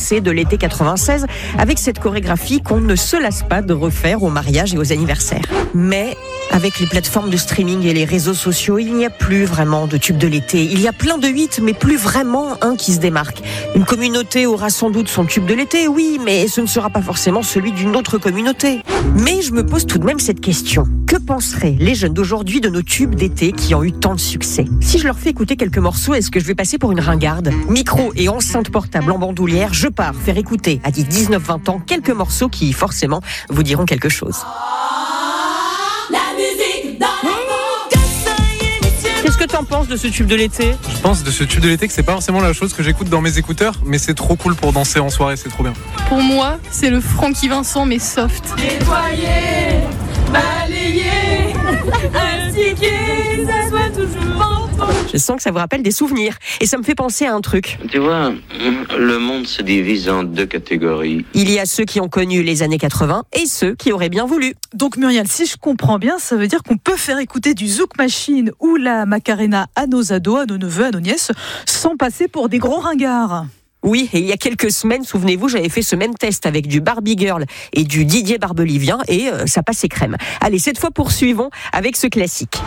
succès de l'été 96 avec cette chorégraphie qu'on ne se lasse pas de refaire aux mariages et aux anniversaires. Mais avec les plateformes de streaming et les réseaux sociaux, il n'y a plus vraiment de tube de l'été. Il y a plein de hits, mais plus vraiment un qui se démarque. Une communauté aura sans doute son tube de l'été, oui, mais ce ne sera pas forcément celui d'une autre communauté. Mais je me pose tout de même cette question. Que penseraient les jeunes d'aujourd'hui de nos tubes d'été qui ont eu tant de succès ? Si je leur fais écouter quelques morceaux, est-ce que je vais passer pour une ringarde ? Micro et enceinte portable en bandoulière, je pars faire écouter à 19-20 ans quelques morceaux qui, forcément, vous diront quelque chose. Qu'est-ce que t'en penses de ce tube de l'été ? Je pense de ce tube de l'été que c'est pas forcément la chose que j'écoute dans mes écouteurs, mais c'est trop cool pour danser en soirée, c'est trop bien. Pour moi, c'est le Francky Vincent mais soft. Nettoyer, balayer, insiquer, ça soit toujours en fond. Je sens que ça vous rappelle des souvenirs. Et ça me fait penser à un truc. Tu vois, le monde se divise en deux catégories. Il y a ceux qui ont connu les années 80 et ceux qui auraient bien voulu. Donc Muriel, si je comprends bien, ça veut dire qu'on peut faire écouter du Zouk Machine ou la Macarena à nos ados, à nos neveux, à nos nièces, sans passer pour des gros ringards. Oui, et il y a quelques semaines, souvenez-vous, j'avais fait ce même test avec du Barbie Girl et du Didier Barbelivien et ça passait crème. Allez, cette fois poursuivons avec ce classique.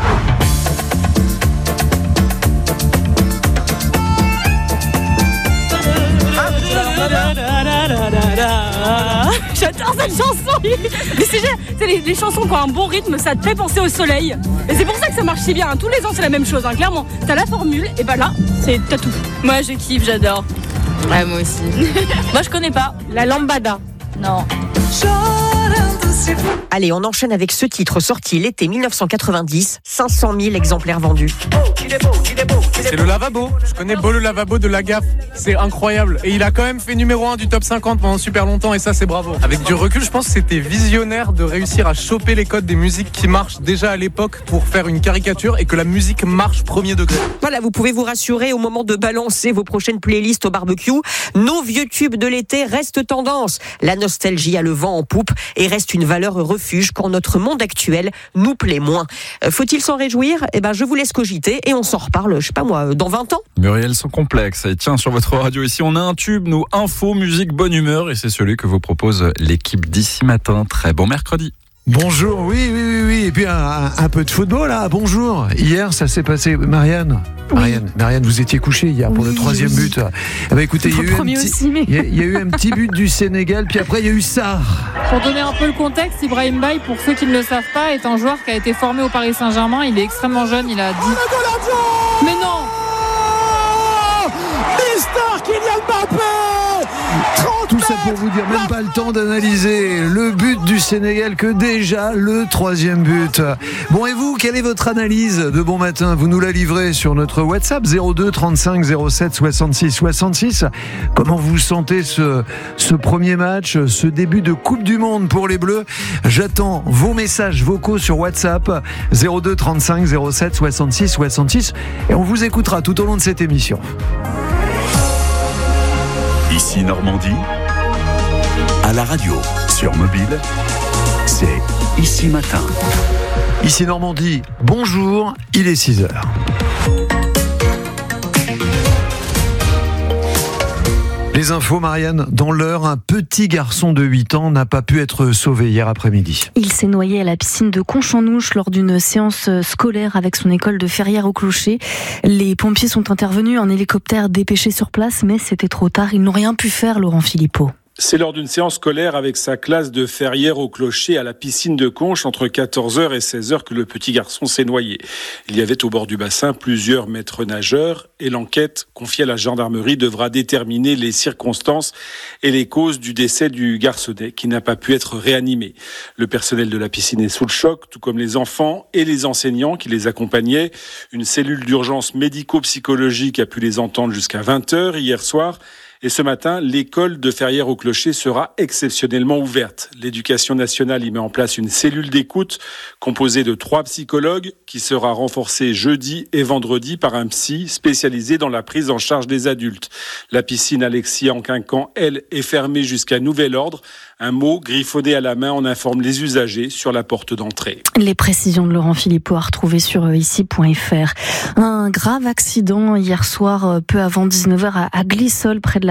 J'adore cette chanson. Mais c'est les chansons qui ont un bon rythme, ça te fait penser au soleil. Et c'est pour ça que ça marche si bien. Tous les ans, c'est la même chose. Clairement, t'as la formule, et bah là, t'as tout. Moi, je kiffe, j'adore. Ouais, moi aussi. Moi, je connais pas. La lambada. Non. Allez, on enchaîne avec ce titre sorti l'été 1990, 500 000 exemplaires vendus. C'est le lavabo, je connais Beau le lavabo de la gaffe, c'est incroyable. Et il a quand même fait numéro 1 du top 50 pendant super longtemps et ça c'est bravo. Avec du recul, je pense que c'était visionnaire de réussir à choper les codes des musiques qui marchent déjà à l'époque pour faire une caricature et que la musique marche premier degré. Voilà, vous pouvez vous rassurer au moment de balancer vos prochaines playlists au barbecue. Nos vieux tubes de l'été restent tendance. La nostalgie a le vent en poupe et reste une valeur refuge quand notre monde actuel nous plaît moins. Faut-il s'en réjouir ? Eh ben, je vous laisse cogiter et on s'en reparle, je sais pas moi, dans 20 ans. Muriel, sans complexe. Et tiens, sur votre radio ici, on a un tube, nous, info, musique, bonne humeur. Et c'est celui que vous propose l'équipe d'ici matin. Très bon mercredi. Bonjour, oui. Et puis un peu de football, là. Bonjour. Hier, ça s'est passé. Marianne, vous étiez couchée hier pour le troisième but. Eh ben, écoutez, il y a eu un petit but du Sénégal, puis après, il y a eu ça. Pour donner un peu le contexte, Ibrahim Baye, pour ceux qui ne le savent pas, est un joueur qui a été formé au Paris Saint-Germain. Il est extrêmement jeune, il a 10... Mais non! Mister Kylian Mbappé! Tout ça pour vous dire, même pas le temps d'analyser le but du Sénégal que déjà le troisième but. Bon, et vous, quelle est votre analyse de bon matin ? Vous nous la livrez sur notre WhatsApp 02 35 07 66 66. Comment vous sentez ce premier match, ce début de Coupe du Monde pour les Bleus ? J'attends vos messages vocaux sur WhatsApp 02 35 07 66 66 et on vous écoutera tout au long de cette émission. Ici Normandie, à la radio, sur mobile, c'est Ici Matin. Ici Normandie, bonjour, il est 6h. Les infos, Marianne, dans l'heure, un petit garçon de 8 ans n'a pas pu être sauvé hier après-midi. Il s'est noyé à la piscine de Conche-en-Ouche lors d'une séance scolaire avec son école de Ferrières-au-Clocher. Les pompiers sont intervenus en hélicoptère dépêché sur place, mais c'était trop tard. Ils n'ont rien pu faire, Laurent Philippot. C'est lors d'une séance scolaire avec sa classe de Ferrières-au-Clocher à la piscine de Conche entre 14h et 16h que le petit garçon s'est noyé. Il y avait au bord du bassin plusieurs maîtres nageurs et l'enquête confiée à la gendarmerie devra déterminer les circonstances et les causes du décès du garçonnet qui n'a pas pu être réanimé. Le personnel de la piscine est sous le choc, tout comme les enfants et les enseignants qui les accompagnaient. Une cellule d'urgence médico-psychologique a pu les entendre jusqu'à 20h hier soir. Et ce matin, l'école de Ferrières-au-Clocher sera exceptionnellement ouverte. L'éducation nationale y met en place une cellule d'écoute composée de 3 psychologues qui sera renforcée jeudi et vendredi par un psy spécialisé dans la prise en charge des adultes. La piscine Alexia en Quinquan, elle, est fermée jusqu'à nouvel ordre. Un mot griffonné à la main en informe les usagers sur la porte d'entrée. Les précisions de Laurent Philippot à retrouver sur ici.fr. Un grave accident hier soir, peu avant 19h à Glissol, près de la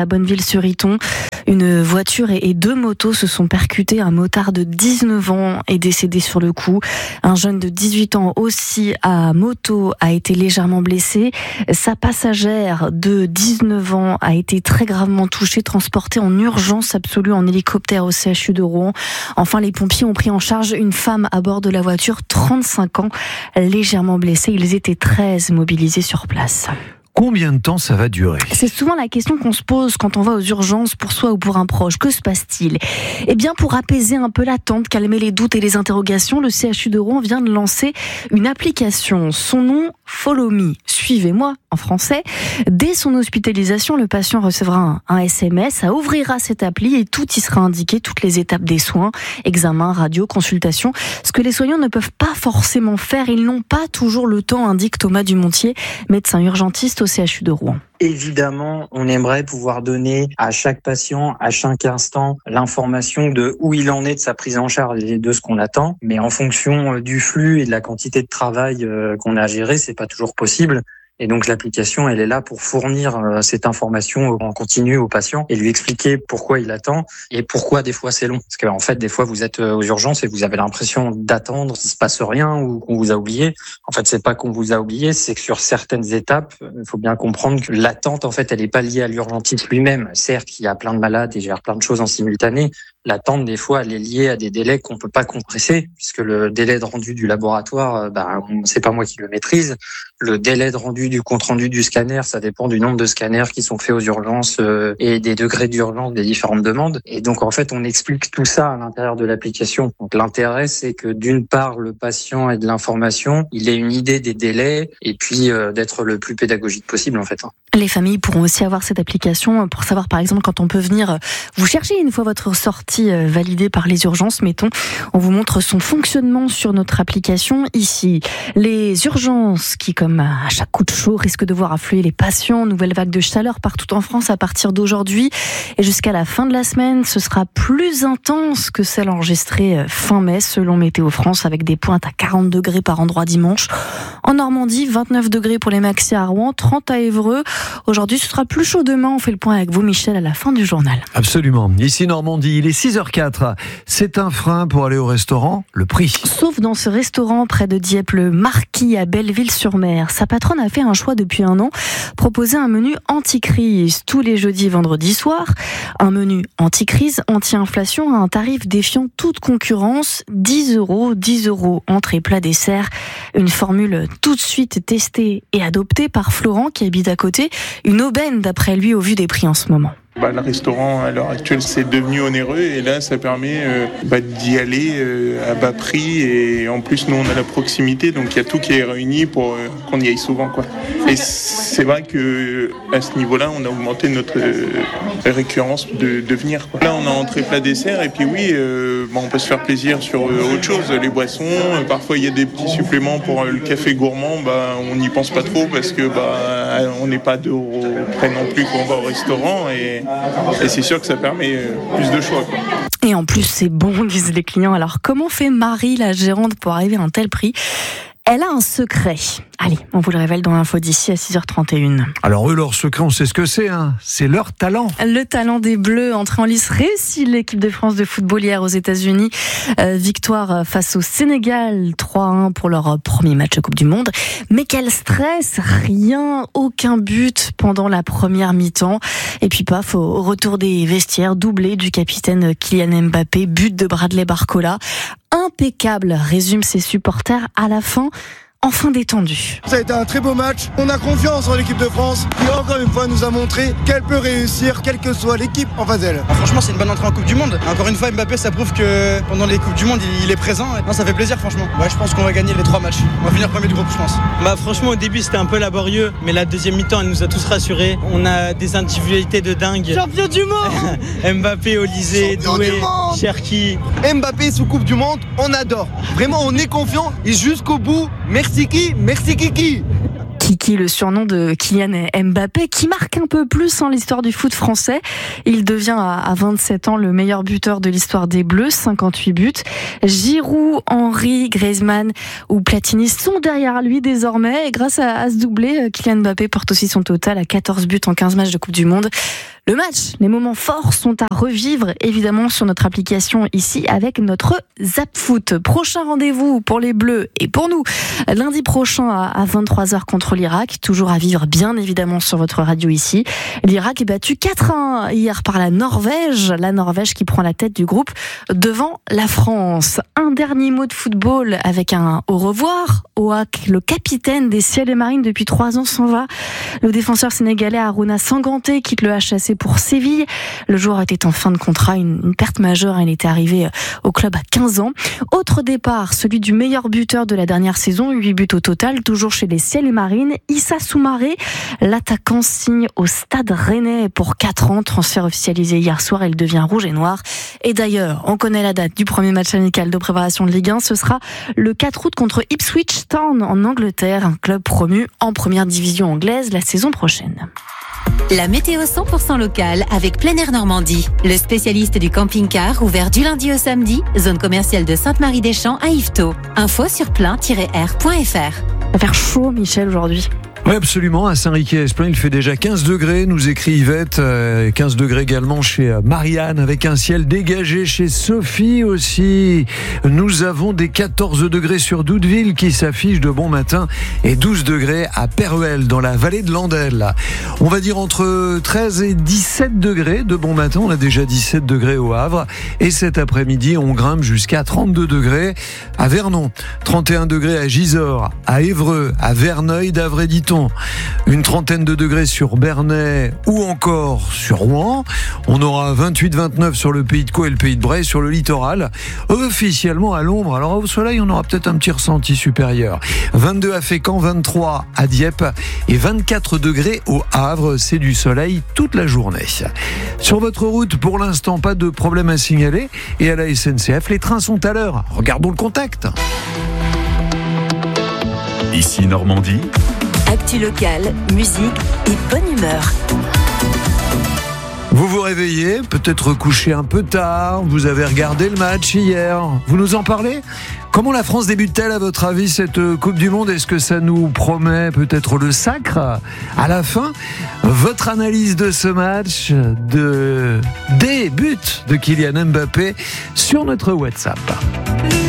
la Bonneville-sur-Iton. Une voiture et 2 motos se sont percutées. Un motard de 19 ans est décédé sur le coup. Un jeune de 18 ans aussi à moto a été légèrement blessé. Sa passagère de 19 ans a été très gravement touchée, transportée en urgence absolue en hélicoptère au CHU de Rouen. Enfin, les pompiers ont pris en charge une femme à bord de la voiture, 35 ans, légèrement blessée. Ils étaient 13 mobilisés sur place. Combien de temps ça va durer ? C'est souvent la question qu'on se pose quand on va aux urgences pour soi ou pour un proche. Que se passe-t-il ? Eh bien, pour apaiser un peu l'attente, calmer les doutes et les interrogations, le CHU de Rouen vient de lancer une application. Son nom, Follow Me, suivez-moi en français. Dès son hospitalisation, le patient recevra un SMS, ça ouvrira cette appli et tout y sera indiqué, toutes les étapes des soins, examen, radio, consultation. Ce que les soignants ne peuvent pas forcément faire, ils n'ont pas toujours le temps, indique Thomas Dumontier, médecin urgentiste au CHU de Rouen. Évidemment, on aimerait pouvoir donner à chaque patient, à chaque instant, l'information de où il en est de sa prise en charge et de ce qu'on attend. Mais en fonction du flux et de la quantité de travail qu'on a à gérer, c'est pas toujours possible. Et donc l'application, elle est là pour fournir cette information en continu au patient et lui expliquer pourquoi il attend et pourquoi des fois c'est long. Parce qu'en fait, des fois vous êtes aux urgences et vous avez l'impression d'attendre, il se passe rien ou qu'on vous a oublié. En fait, c'est pas qu'on vous a oublié, c'est que sur certaines étapes, il faut bien comprendre que l'attente, en fait, elle est pas liée à l'urgentiste lui-même. Certes, il y a plein de malades et gère plein de choses en simultané. L'attente, des fois, elle est liée à des délais qu'on peut pas compresser, puisque le délai de rendu du laboratoire, c'est pas moi qui le maîtrise. Le délai de rendu du compte rendu du scanner, ça dépend du nombre de scanners qui sont faits aux urgences et des degrés d'urgence des différentes demandes. Et donc, en fait, on explique tout ça à l'intérieur de l'application. Donc, l'intérêt, c'est que d'une part, le patient ait de l'information, il ait une idée des délais et puis d'être le plus pédagogique possible, en fait. Les familles pourront aussi avoir cette application pour savoir, par exemple, quand on peut venir vous chercher une fois votre sortie validée par les urgences, mettons. On vous montre son fonctionnement sur notre application ici. Les urgences qui, comme à chaque coup de chaud, risquent de voir affluer les patients. Nouvelle vague de chaleur partout en France à partir d'aujourd'hui. Et jusqu'à la fin de la semaine, ce sera plus intense que celle enregistrée fin mai, selon Météo France, avec des pointes à 40 degrés par endroit dimanche. En Normandie, 29 degrés pour les maxi à Rouen, 30 à Évreux. Aujourd'hui, ce sera plus chaud demain. On fait le point avec vous, Michel, à la fin du journal. Absolument. Ici, Normandie, il est 6h04. C'est un frein pour aller au restaurant, le prix. Sauf dans ce restaurant près de Dieppe, le Marquis à Belleville-sur-Mer. Sa patronne a fait un choix depuis un an, proposer un menu anti-crise tous les jeudis et vendredis soirs. Un menu anti-crise, anti-inflation à un tarif défiant toute concurrence. 10 € entrée, plat, dessert. Une formule tout de suite testée et adoptée par Florent qui habite à côté. Une aubaine d'après lui au vu des prix en ce moment. Le restaurant, à l'heure actuelle, c'est devenu onéreux et là, ça permet d'y aller à bas prix et en plus, nous, on a la proximité, donc il y a tout qui est réuni pour qu'on y aille souvent, quoi. Et c'est vrai que à ce niveau-là, on a augmenté notre récurrence de venir, quoi. Là, on a entrée, plat, dessert et puis oui, on peut se faire plaisir sur autre chose, les boissons. Parfois, il y a des petits suppléments pour le café gourmand. On n'y pense pas trop parce que on n'est pas d'euros près non plus quand on va au restaurant et c'est sûr que ça permet plus de choix, quoi. Et en plus, c'est bon, disent les clients. Alors, comment fait Marie, la gérante, pour arriver à un tel prix ? Elle a un secret. Allez, on vous le révèle dans l'info d'ici à 6h31. Alors eux, leur secret, on sait ce que c'est, hein. C'est leur talent. Le talent des Bleus, entré en lice, réussit l'équipe de France de football hier aux États-Unis. Victoire face au Sénégal, 3-1 pour leur premier match de Coupe du Monde. Mais quel stress, aucun but pendant la première mi-temps. Et puis paf, au retour des vestiaires, doublé du capitaine Kylian Mbappé, but de Bradley Barcola. Impeccable, résument ses supporters à la fin. Enfin détendu. Ça a été un très beau match. On a confiance en l'équipe de France qui encore une fois nous a montré qu'elle peut réussir quelle que soit l'équipe en face d'elle. Franchement, c'est une bonne entrée en Coupe du Monde. Encore une fois, Mbappé, ça prouve que pendant les Coupes du Monde, il est présent. Non, ça fait plaisir, franchement. Je pense qu'on va gagner les 3 matchs. On va finir premier du groupe, je pense. Franchement, au début, c'était un peu laborieux, mais la deuxième mi-temps, elle nous a tous rassurés. On a des individualités de dingue. Champion du monde. Mbappé, Olysée, Doué, Cherki. Mbappé sous Coupe du Monde, on adore. Vraiment, on est confiant et jusqu'au bout. Merci qui ? Merci Kiki. Kiki, le surnom de Kylian Mbappé, qui marque un peu plus l'histoire du foot français. Il devient à 27 ans le meilleur buteur de l'histoire des Bleus, 58 buts. Giroud, Henry, Griezmann ou Platini sont derrière lui désormais. Et grâce à ce doublé, Kylian Mbappé porte aussi son total à 14 buts en 15 matchs de Coupe du Monde. Le match, les moments forts sont à revivre évidemment sur notre application ici avec notre Zap Foot. Prochain rendez-vous pour les Bleus et pour nous lundi prochain à 23h contre l'Irak. Toujours à vivre bien évidemment sur votre radio ici. L'Irak est battu 4-1 hier par la Norvège qui prend la tête du groupe devant la France. Un dernier mot de football avec un au revoir. Ouak, le capitaine des Ciels et Marines depuis 3 ans, s'en va. Le défenseur sénégalais Harouna Sanganté quitte le HAC pour Séville. Le joueur était en fin de contrat, une perte majeure. Il était arrivé au club à 15 ans. Autre départ, celui du meilleur buteur de la dernière saison, 8 buts au total, toujours chez les Ciels et Marines. Issa Soumaré, l'attaquant, signe au Stade Rennais pour 4 ans. Transfert officialisé hier soir, il devient rouge et noir. Et d'ailleurs, on connaît la date du premier match amical de préparation de Ligue 1. Ce sera le 4 août contre Ipswich Town en Angleterre, un club promu en première division anglaise la saison prochaine. La météo 100% locale avec Plein Air Normandie. Le spécialiste du camping-car ouvert du lundi au samedi, zone commerciale de Sainte-Marie-des-Champs à Yvetot. Info sur plein-air.fr. Ça va faire chaud, Michel, aujourd'hui. Oui, absolument. À Saint-Riquier-Esplin, il fait déjà 15 degrés, nous écrit Yvette. 15 degrés également chez Marianne, avec un ciel dégagé chez Sophie aussi. Nous avons des 14 degrés sur Doudeville qui s'affichent de bon matin et 12 degrés à Péruel, dans la vallée de l'Andelle. On va dire entre 13 et 17 degrés de bon matin. On a déjà 17 degrés au Havre. Et cet après-midi, on grimpe jusqu'à 32 degrés à Vernon. 31 degrés à Gisors, à Évreux, à Verneuil, d'Avray-Diton. Une trentaine de degrés sur Bernay ou encore sur Rouen. On aura 28-29 sur le Pays de Caux et le Pays de Bray, sur le littoral. Officiellement à l'ombre. Alors au soleil, on aura peut-être un petit ressenti supérieur. 22 à Fécamp, 23 à Dieppe et 24 degrés au Havre. C'est du soleil toute la journée. Sur votre route, pour l'instant, pas de problème à signaler. Et à la SNCF, les trains sont à l'heure. Regardons le contact. Ici Normandie. Actu locale, musique et bonne humeur. Vous vous réveillez, peut-être couché un peu tard, vous avez regardé le match hier. Vous nous en parlez ? Comment la France débute-t-elle à votre avis cette Coupe du Monde ? Est-ce que ça nous promet peut-être le sacre à la fin ? Votre analyse de ce match, des buts de Kylian Mbappé sur notre WhatsApp.